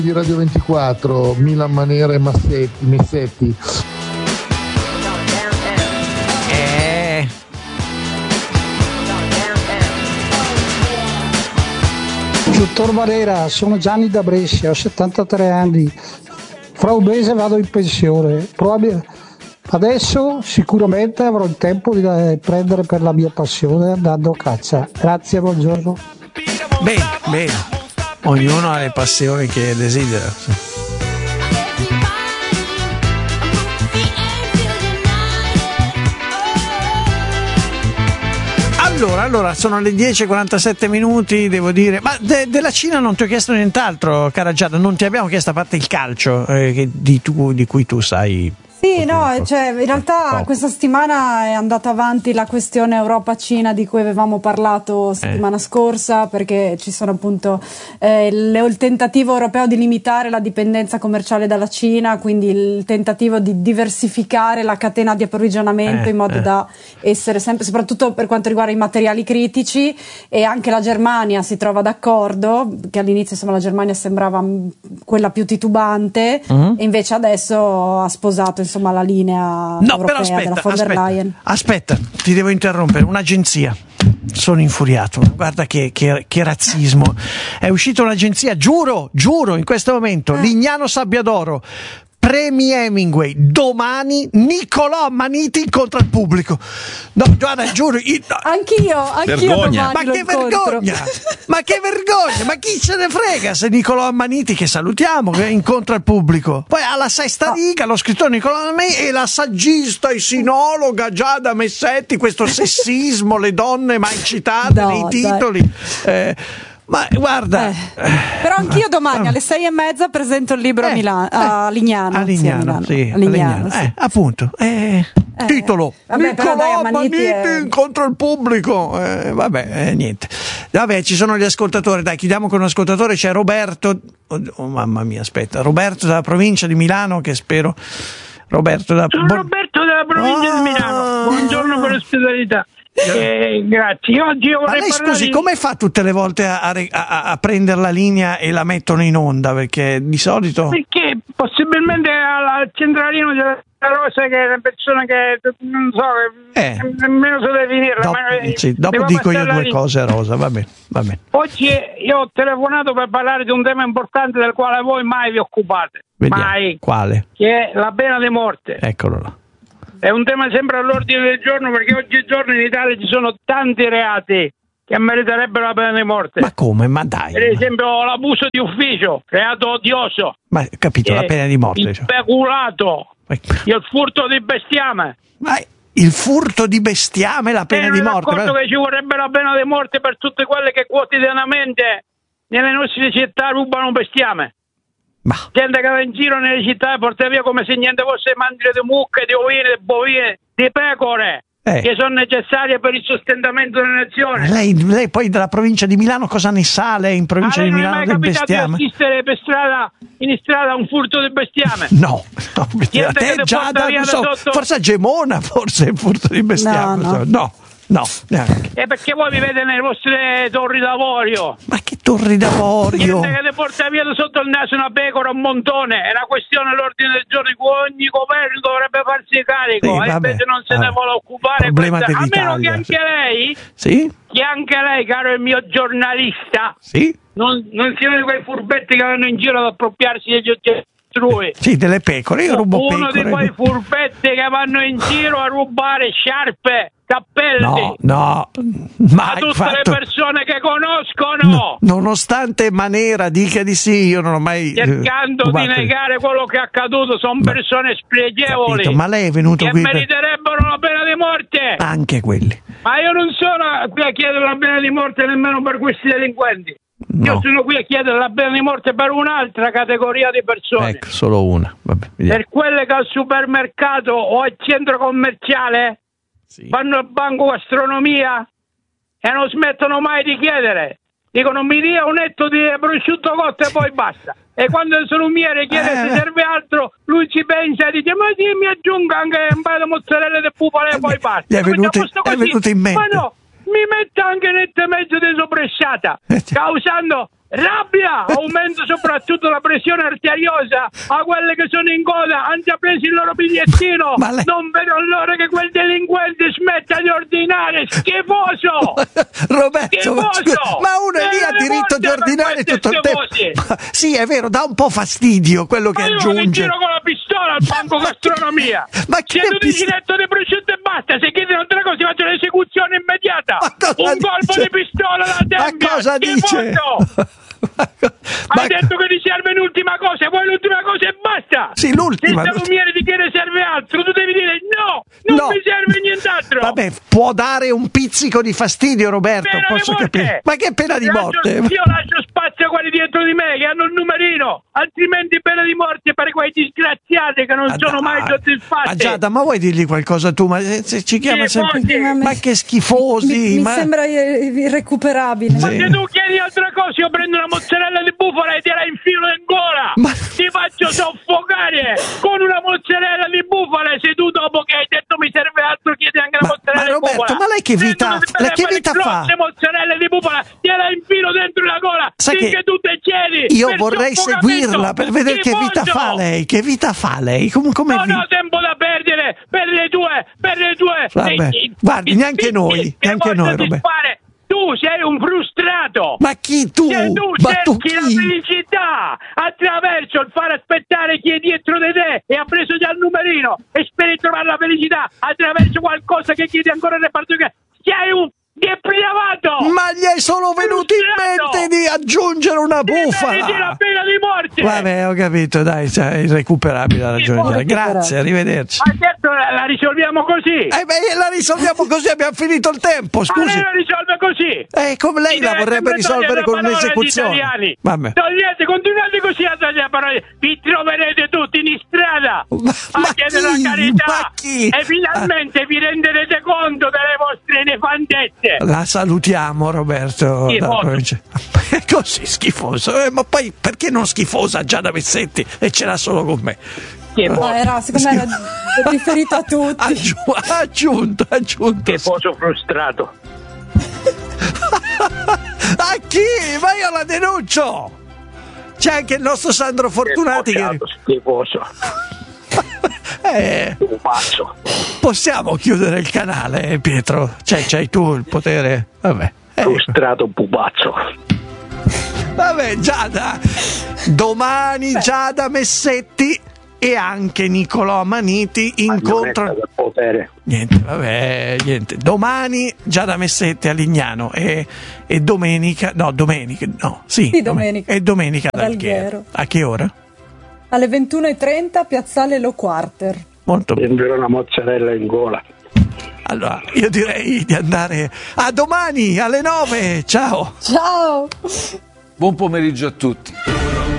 Di Radio 24, Milan Manera e Messetti. Dottor Manera, sono Gianni da Brescia, ho 73 anni. Fra un mese vado in pensione. Adesso sicuramente avrò il tempo di prendere per la mia passione andando a caccia. Grazie, buongiorno. Bene. Ognuno ha le passioni che desidera. Allora, sono le 10:47 minuti, devo dire. Ma della Cina non ti ho chiesto nient'altro, cara Giada, non ti abbiamo chiesto a parte il calcio, di cui tu sai. Sì, no, cioè in realtà questa settimana è andata avanti la questione Europa-Cina di cui avevamo parlato settimana scorsa, perché ci sono appunto il tentativo europeo di limitare la dipendenza commerciale dalla Cina, quindi il tentativo di diversificare la catena di approvvigionamento in modo da essere sempre, soprattutto per quanto riguarda i materiali critici, e anche la Germania si trova d'accordo, che all'inizio insomma la Germania sembrava quella più titubante e invece adesso ha sposato insomma la linea europea della von der Leyen. Aspetta, ti devo interrompere. Un'agenzia, sono infuriato, guarda che razzismo. È uscita un'agenzia, giuro in questo momento, Lignano Sabbiadoro, premi Hemingway, domani Niccolò Ammaniti incontra il pubblico. No, guarda, giuro, anch'io vergogna. Ma che vergogna! Ma chi se ne frega se Niccolò Ammaniti, che salutiamo, che incontra il pubblico. Poi alla sesta riga lo scrittore Niccolò Ammaniti e la saggista e sinologa Giada Messetti, questo sessismo, le donne mai citate nei titoli. Ma guarda, però anch'io domani alle 6:30 presento il libro a Lignano. A Lignano, sì. Appunto. Titolo: Niccolò Ammaniti incontra il pubblico. Niente. Vabbè, ci sono gli ascoltatori. Dai, chiudiamo con un ascoltatore. C'è Roberto. Oh, mamma mia, aspetta. Roberto dalla provincia di Milano, che spero. Roberto dalla provincia di Milano. Buongiorno per l'ospitalità. Grazie. Oggi io vorrei scusi, come fa tutte le volte a prendere la linea e la mettono in onda? Perché di solito. Perché possibilmente al centralino della Rosa, che è una persona che non so, nemmeno so definirla. Dopo dico io due cose a Rosa, va bene. Oggi io ho telefonato per parlare di un tema importante del quale voi mai vi occupate. Vediamo. Mai. Quale? Che è la pena di morte. Eccolo là. È un tema sempre all'ordine del giorno, perché oggigiorno in Italia ci sono tanti reati che meriterebbero la pena di morte. Ma come? Ma dai. Per esempio l'abuso di ufficio, reato odioso. Ma capito, la pena di morte. Il peculato, il furto di bestiame. Ma il furto di bestiame, la pena di morte. Ma che ci vorrebbe la pena di morte per tutte quelle che quotidianamente nelle nostre città rubano bestiame. Gente che va in giro nelle città e porta via come se niente fosse mandrie di mucche, di ovine, di bovine, di pecore, che sono necessarie per il sostentamento della nazione. Lei poi dalla provincia di Milano cosa ne sa? Lei in provincia di Milano del bestiame? Non è mai capitato di assistere in strada a un furto di bestiame? No, forse a Gemona, forse il furto di bestiame. No, neanche. Perché voi vivete nelle vostre torri d'avorio. Ma che torri d'avorio? Gente che ti porta via sotto il naso una pecora, un montone. È una questione all'ordine del giorno di cui ogni governo dovrebbe farsi carico. Invece non se ne vuole occupare. A meno che anche lei, che anche lei, caro il mio giornalista, non siano di quei furbetti che vanno in giro ad appropriarsi degli oggetti. Sì, delle pecore. Io rubo pecore. Uno di quei furbetti che vanno in giro a rubare sciarpe, cappelli. No, ma tutte le persone che conoscono. Nonostante Manera dica di sì, io non ho mai cercando di negare quello che è accaduto. Sono persone spregevoli. Capito, ma lei è venuto che qui meriterebbero la pena di morte. Anche quelli. Ma io non sono qui a chiedere la pena di morte nemmeno per questi delinquenti. Io sono qui a chiedere la pena di morte per un'altra categoria di persone. Ecco, solo una. Vabbè, per quelle che al supermercato o al centro commerciale vanno al banco gastronomia e non smettono mai di chiedere. Dicono: mi dia un etto di prosciutto cotto e poi basta. E quando il salumiere chiede se serve altro, lui ci pensa e dice: ma sì, mi aggiunga anche un paio di mozzarella del pupale e poi basta. È venuto in mente. Ma no, mi mette anche netto e mezzo di sopressata, causando rabbia, aumenta soprattutto la pressione arteriosa a quelle che sono in coda, hanno già preso il loro bigliettino, non vedo l'ora che quel delinquente smetta di ordinare, schifoso! Roberto, schifoso! ma uno è lì ha diritto di ordinare tutto il tempo. Sì, è vero, dà un po' fastidio quello che aggiunge. Io che giro con la pistola al banco gastronomia. Ma che tu dici letto di prosciutto e basta, se chiedi un'altra cosa ti faccio l'esecuzione immediata. Un colpo di pistola alla tempia. Ma cosa dice? Hai detto che ti serve un'ultima cosa, vuoi l'ultima cosa e basta. Sì, l'ultima. Se il salumiere ti chiede serve altro, tu devi dire no, non mi serve nient'altro. Vabbè, può dare un pizzico di fastidio, Roberto, pena posso capire. Ma che pena di morte? Io lascio spazio a quelli dietro di me che hanno il numerino, altrimenti pena di morte per quei disgraziati che non sono mai soddisfatti. Giada, ma vuoi dirgli qualcosa tu? Ma se ci chiama sempre. Ma che schifosi! Mi sembra irrecuperabile. Ma se tu chiedi altra cosa, io prendo una mozzarella di bufala e te la infilo in gola. Ti faccio soffocare con una mozzarella di bufala. Se tu dopo che hai detto mi serve altro chiedi anche la mozzarella di bufala. Roberto, ma lei che vita fa? Le mozzarelle di bufala te la infilo dentro la gola. Finché tu te chiedi. Io vorrei seguirla per vedere che vita fa lei. Che vita fa lei? Come non ho tempo da perdere per le tue. Vabbè, guardi, neanche noi, Roberto. Tu sei un frustrato. Ma chi tu? Se tu cerchi la felicità attraverso il far aspettare chi è dietro di te e ha preso già il numerino e speri di trovare la felicità attraverso qualcosa che chiedi ancora nel reparto, sei un deprivato. Ma gli è solo venuto in mente di aggiungere una bufala. La pena di morte. Vabbè, ho capito, dai, è irrecuperabile la ragione. Grazie, arrivederci. Ma certo, la risolviamo così. La risolviamo così, abbiamo finito il tempo, scusi. Lei la risolve così. Come lei la vorrebbe risolvere con un'esecuzione. Vabbè. Togliete, continuate così a togliere parole. Vi troverete tutti in strada a chiedere la carità. Ma chi? E finalmente vi renderete conto delle vostre nefandezze. La salutiamo, Roberto. È così schifoso. Ma poi perché non schifosa Giada Messetti e ce l'ha solo con me? Secondo me era riferito a tutti. Aggiunto. Schifoso frustrato. A chi? Ma io la denuncio. C'è anche il nostro Sandro Fortunati che... Schifoso. Un pazzo. Possiamo chiudere il canale, Pietro? C'hai tu il potere? Vabbè. Frustrato pupazzo. Vabbè, Giada. Domani Giada Messetti e anche Nicolò Ammaniti incontrano. Niente. Domani Giada Messetti a Lignano e domenica. E domenica ad Alghero. A che ora? Alle 21:30 Piazzale Lo Quarter. Molto bene. Sembra una mozzarella in gola. Allora, io direi di andare a domani alle 9. Ciao. Ciao. Buon pomeriggio a tutti.